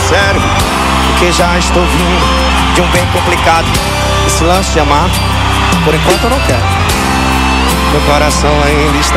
sério, porque já estou vindo de um bem complicado. Esse lance de amar, por enquanto eu não quero. Meu coração ainda está